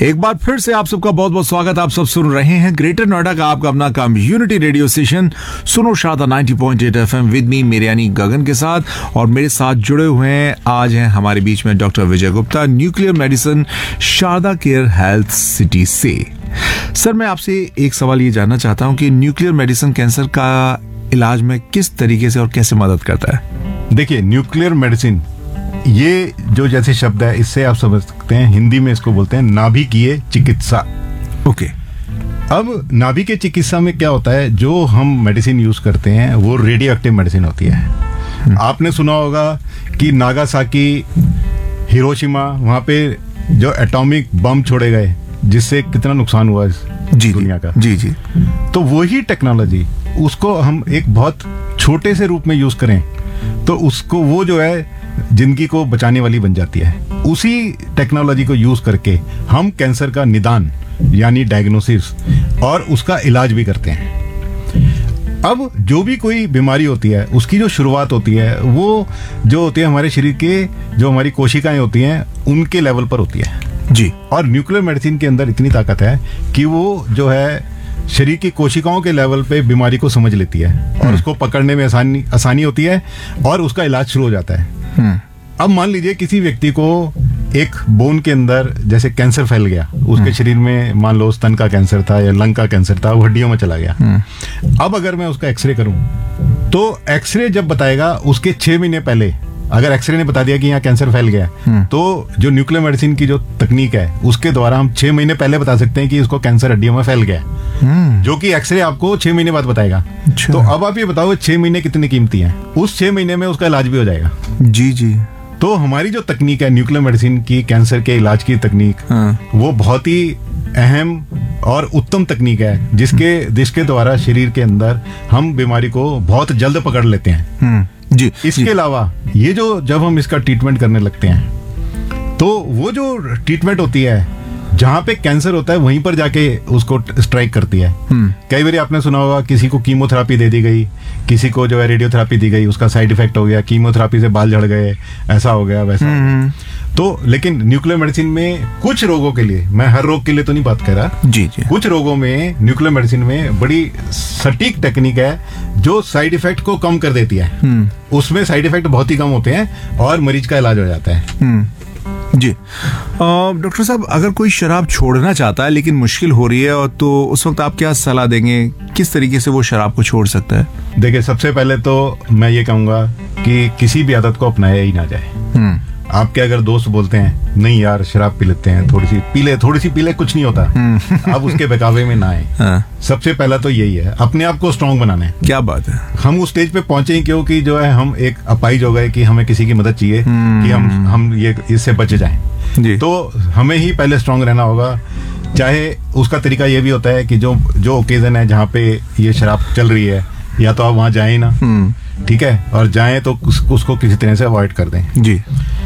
एक बार फिर से आप सबका बहुत बहुत स्वागत। आप सब सुन रहे हैं ग्रेटर नोएडा का आपका अपना कम्युनिटी रेडियो स्टेशन सुनो शारदा 90.8 FM विद मी मेरे यानी गगन के साथ। और मेरे साथ जुड़े हुए हैं आज हैं हमारे बीच में डॉक्टर विजय Gupta, nuclear medicine, Sharda care health city से। सर, मैं आपसे एक सवाल ये जानना चाहता हूँ कि न्यूक्लियर मेडिसिन कैंसर का इलाज में किस तरीके से और कैसे मदद करता है? देखिए, न्यूक्लियर मेडिसिन ये जो जैसे शब्द है, इससे आप समझ सकते हैं, हिंदी में इसको बोलते हैं नाभिकीय चिकित्सा। ओके। अब नाभिकीय चिकित्सा में क्या होता है, जो हम मेडिसिन यूज करते हैं वो रेडियो एक्टिव मेडिसिन होती है। आपने सुना होगा कि नागासाकी, हिरोशिमा, वहां पे जो एटॉमिक बम छोड़े गए जिससे कितना नुकसान हुआ इस दुनिया का। जी जी। तो वही टेक्नोलॉजी उसको हम एक बहुत छोटे से रूप में यूज करें तो उसको वो जो है जिंदगी को बचाने वाली बन जाती है। उसी टेक्नोलॉजी को यूज करके हम कैंसर का निदान यानी डायग्नोसिस और उसका इलाज भी करते हैं। अब जो भी कोई बीमारी होती है उसकी जो शुरुआत होती है वो जो होती है हमारे शरीर के जो हमारी कोशिकाएं होती हैं उनके लेवल पर होती है जी। और न्यूक्लियर मेडिसिन के अंदर इतनी ताकत है कि वो जो है शरीर की कोशिकाओं के लेवल पे बीमारी को समझ लेती है और उसको पकड़ने में आसानी होती है और उसका इलाज शुरू हो जाता है। अब मान लीजिए किसी व्यक्ति को एक बोन के अंदर जैसे कैंसर फैल गया, उसके शरीर में मान लो स्तन का कैंसर था या लंग का कैंसर था, वो हड्डियों में चला गया। अब अगर मैं उसका एक्सरे करूं तो एक्सरे जब बताएगा उसके 6 महीने पहले अगर एक्सरे ने बता दिया कि यहाँ कैंसर फैल गया तो जो न्यूक्लियर मेडिसिन की जो तकनीक है उसके द्वारा हम 6 महीने पहले बता सकते हैं कि इसको कैंसर हड्डियों में फैल गया, जो कि एक्सरे आपको 6 महीने बाद बताएगा। तो अब आप ये बताओ 6 महीने कितनी कीमती हैं? उस 6 महीने में उसका इलाज भी हो जाएगा। जी जी। तो हमारी जो तकनीक है न्यूक्लियर मेडिसिन की, कैंसर के इलाज की तकनीक, वो बहुत ही अहम और उत्तम तकनीक है जिसके द्वारा शरीर के अंदर हम बीमारी को बहुत जल्द पकड़ लेते हैं। जी। इसके अलावा ये जो जब हम इसका ट्रीटमेंट करने लगते हैं तो वो जो ट्रीटमेंट होती है जहाँ पे कैंसर होता है वहीं पर जाके उसको स्ट्राइक करती है। कई बार आपने सुना होगा किसी को कीमोथेरापी दे दी गई, किसी को जो है रेडियोथेरापी दी गई, उसका साइड इफेक्ट हो गया, कीमोथेरापी से बाल झड़ गए, ऐसा हो गया वैसा हो गया। तो लेकिन न्यूक्लियर मेडिसिन में कुछ रोगों के लिए, मैं हर रोग के लिए तो नहीं बात कर रहा, जी जी, कुछ रोगों में न्यूक्लियर मेडिसिन में बड़ी सटीक टेक्निक है जो साइड इफेक्ट को कम कर देती है। उसमें साइड इफेक्ट बहुत ही कम होते हैं और मरीज का इलाज हो जाता है। जी। डॉक्टर साहब, अगर कोई शराब छोड़ना चाहता है लेकिन मुश्किल हो रही है और तो उस वक्त आप क्या सलाह देंगे, किस तरीके से वो शराब को छोड़ सकता है? देखिए, सबसे पहले तो मैं ये कहूंगा कि किसी भी आदत को अपनाया ही ना जाए। आपके अगर दोस्त बोलते हैं नहीं यार शराब पी लेते हैं, थोड़ी सी पी ले, कुछ नहीं होता, आप उसके बहकावे में ना आए। सबसे पहला तो यही है, अपने आप को स्ट्रांग बनाना है। क्या बात है। हम उस स्टेज पे पहुंचे ही क्योंकि जो है हम एक अपाहिज हो गए कि हमें किसी की मदद चाहिए कि हम ये इससे बच जाएं। तो हमें ही पहले स्ट्रांग रहना होगा। चाहे उसका तरीका ये भी होता है कि जो ओकेजन है जहाँ पे ये शराब चल रही है, या तो आप वहां जाएं ना, ठीक है, और जाएं तो उसको किसी तरह से अवॉइड कर दें। जी।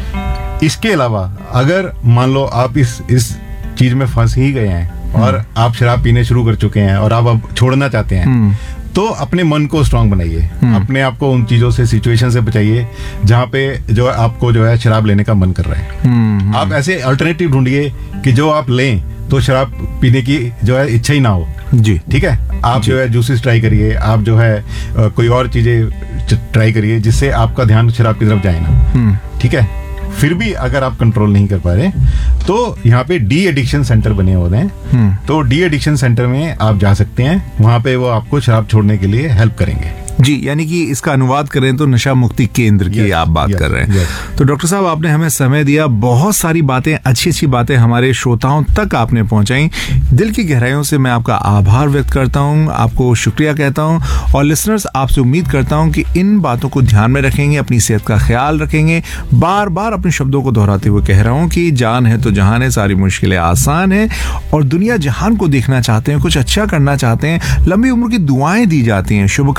इसके अलावा अगर मान लो आप इस चीज में फंस ही गए हैं और आप शराब पीने शुरू कर चुके हैं और आप अब छोड़ना चाहते हैं, तो अपने मन को स्ट्रांग बनाइए, अपने आप को उन चीजों से, सिचुएशन से बचाइए जहाँ पे जो आपको जो है शराब लेने का मन कर रहा है। आप ऐसे अल्टरनेटिव ढूंढिए कि जो आप लें तो शराब पीने की जो है इच्छा ही ना हो। जी, ठीक है। आप जो है जूसेस ट्राई करिए, आप जो है कोई और चीजें ट्राई करिए जिससे आपका ध्यान शराब की तरफ जाए ना, ठीक है। फिर भी अगर आप कंट्रोल नहीं कर पा रहे तो यहाँ पे डी एडिक्शन सेंटर बने हुए हैं, तो डी एडिक्शन सेंटर में आप जा सकते हैं, वहां पे वो आपको शराब छोड़ने के लिए हेल्प करेंगे। जी, यानी कि इसका अनुवाद करें तो नशा मुक्ति केंद्र की आप बात कर रहे हैं। तो डॉक्टर साहब, आपने हमें समय दिया, बहुत सारी बातें, अच्छी बातें हमारे श्रोताओं तक आपने पहुंचाई। दिल की गहराइयों से मैं आपका आभार व्यक्त करता हूं, आपको शुक्रिया कहता हूं और लिसनर्स आपसे उम्मीद करता हूं कि इन बातों को ध्यान में रखेंगे, अपनी सेहत का ख्याल रखेंगे। बार बार अपने शब्दों को दोहराते हुए कह रहा हूं कि जान है तो जहान है, सारी मुश्किलें आसान है और दुनिया जहान को देखना चाहते हैं, कुछ अच्छा करना चाहते हैं, लंबी उम्र की दुआएं दी जाती हैं, शुभकामनाएं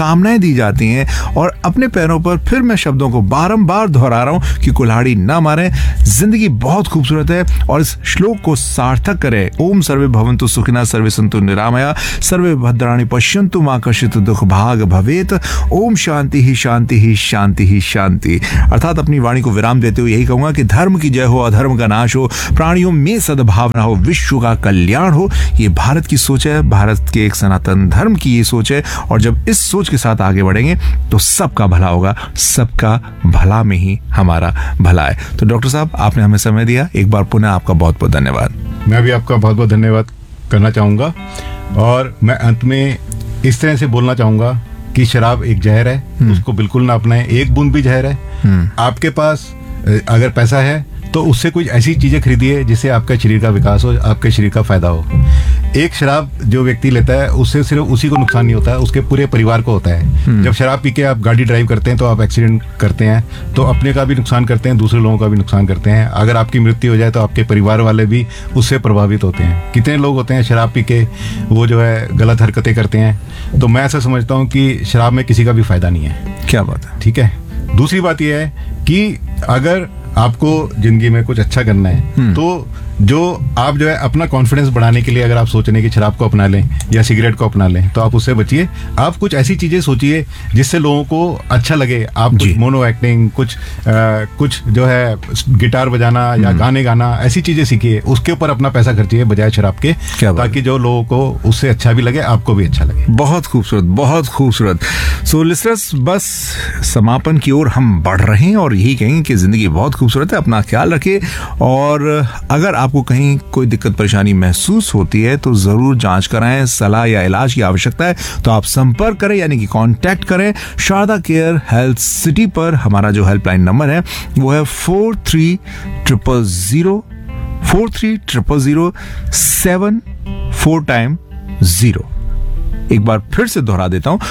दी जाती हैं। और अपने पैरों पर फिर मैं शब्दों को बारंबार दोहरा रहा हूं कि कुल्हाड़ी ना मारें। जिंदगी बहुत खूबसूरत है और इस श्लोक को सार्थक करें। ओम सर्वे भवन्तु सुखिनः सर्वे सन्तु निरामया सर्वे भद्राणि पश्यन्तु मा कश्चित् दुःख भाग भवेत्। ओम शांति ही शांति ही शांति ही शांति। अर्थात अपनी वाणी को विराम देते हुए यही कहूंगा कि धर्म की जय हो, अधर्म का नाश हो, प्राणियों में सद्भावना हो, विश्व का कल्याण हो। ये भारत की सोच है, भारत के एक सनातन धर्म की ये सोच है। और जब इस सोच के साथ आगे बढ़ेंगे तो सबका भला होगा, सबका भला में ही हमारा भला है। तो डॉक्टर साहब, आपने हमें समय दिया, एक बार पुनः आपका बहुत बहुत धन्यवाद। मैं भी आपका बहुत बहुत धन्यवाद करना चाहूँगा और मैं अंत में इस तरह से बोलना चाहूँगा कि शराब एक जहर है, उसको बिल्कुल ना अपनाएं। एक बूंद भी जहर है। आपके पास अगर पैसा है तो उससे कुछ ऐसी चीजें खरीदिए जिससे आपका शरीर का विकास हो, आपके शरीर का फायदा हो। एक शराब जो व्यक्ति लेता है उससे सिर्फ उसी को नुकसान नहीं होता है, उसके पूरे परिवार को होता है। जब शराब पी के आप गाड़ी ड्राइव करते हैं तो आप एक्सीडेंट करते हैं, तो अपने का भी नुकसान करते हैं, दूसरे लोगों का भी नुकसान करते हैं। अगर आपकी मृत्यु हो जाए तो आपके परिवार वाले भी उससे प्रभावित होते हैं। कितने लोग होते हैं शराब पी के वो जो है गलत हरकतें करते हैं। तो मैं ऐसा समझता हूँ कि शराब में किसी का भी फायदा नहीं है। क्या बात है। ठीक है। दूसरी बात यह है कि अगर आपको जिंदगी में कुछ अच्छा करना है तो जो आप जो है अपना कॉन्फिडेंस बढ़ाने के लिए अगर आप सोच रहे हैं कि शराब को अपना लें या सिगरेट को अपना लें तो आप उससे बचिए। आप कुछ ऐसी चीजें सोचिए जिससे लोगों को अच्छा लगे। आप कुछ मोनो एक्टिंग, कुछ जो है गिटार बजाना या गाने गाना, ऐसी चीजें सीखिए। उसके ऊपर अपना पैसा खर्चिए बजाय शराब के, ताकि जो लोगों को उससे अच्छा भी लगे, आपको भी अच्छा लगे। बहुत खूबसूरत, बहुत खूबसूरत। सो लिसनर्स, बस समापन की ओर हम बढ़ रहे हैं और यही कहेंगे कि जिंदगी बहुत खूबसूरत है। अपना ख्याल रखिए और अगर आपको कहीं कोई दिक्कत परेशानी महसूस होती है तो जरूर जांच कराएं। सलाह या इलाज की आवश्यकता है तो आप संपर्क करें, यानी कि कांटेक्ट करें। शारदा केयर हेल्थ सिटी पर हमारा जो हेल्पलाइन नंबर है वो है 430007 एक बार फिर से दोहरा देता हूं,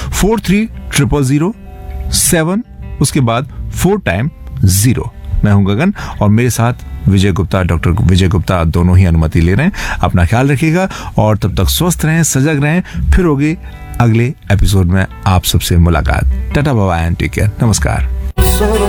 430007 उसके बाद 4 मैं हूं गगन और मेरे साथ विजय गुप्ता, डॉक्टर विजय गुप्ता, दोनों ही अनुमति ले रहे हैं। अपना ख्याल रखिएगा और तब तक स्वस्थ रहें, सजग रहें। फिर होगी अगले एपिसोड में आप सबसे मुलाकात। Tata bye bye and take care. नमस्कार।